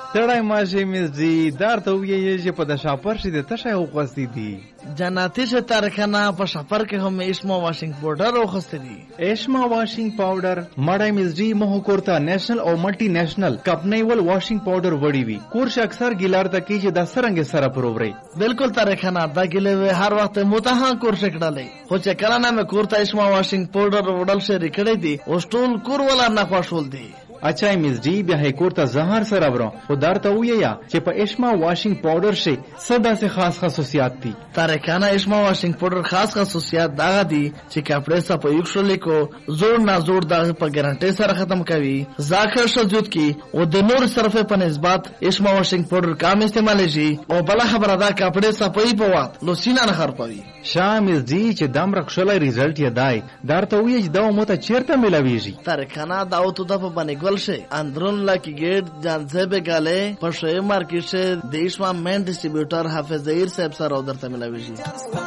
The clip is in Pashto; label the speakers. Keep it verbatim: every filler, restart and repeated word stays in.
Speaker 1: ستړی ماشي مزدي دار ته ویې چې په د شاپر شي د تشه وغوستې دي
Speaker 2: جناتي چې تارخانه په شاپر کې هم اسما واشنګ پاوډر وغوستې دي.
Speaker 1: اسما واشنګ پاوډر مړی مزدي مه کورته نېشنل او ملټي نېشنل کپنیول واشنګ پاوډر وړي وي کورش اکثر ګیلار ته کې چې د سرنګ سره پرووري
Speaker 2: بالکل تارخانه دا ګلې هر وخت متها کورش کړلې خو چې کله نه مې کورته اسما واشنګ پاوډر وډل شي ریکړې دي او ټول کور ولا نه خوشول دي.
Speaker 1: اچھا مزدی بیا هیکور ته زهر سره ورو خو درته ویا چې په اسما واشنګ پاوډر شي صدا سے خاص خصوصیات دي.
Speaker 2: تارکانه اسما واشنګ پاوډر خاص خصوصیات دا دي چې کپڑے سره په یو شلې کو زور نه زور دا په ګارانټي سره ختم کوي ځاخر شجود کی او د نور صرفه په نسبت اسما واشنګ پاوډر کم استعمال شي او بل خبره دا کپڑے صفائی په وخت لو سینا نه خر پوي.
Speaker 1: شامل دی چې دم رخصله ریزلټ یې دای درته وی چې دا مو ته چیرته ملاويږي.
Speaker 2: تارکانه دا او ته د په باندې से अंदरून Laki gate जानसे पे गाले पर शे मार्केट से देश में मेन डिस्ट्रीब्यूटर हाफिज जहीर साहब सर उधर से मिला विजी.